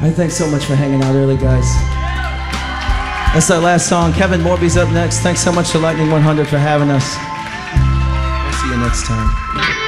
Hey, thanks so much for hanging out early, guys. That's our last song. Kevin Morby's up next. Thanks so much to Lightning 100 for having us. We'll see you next time.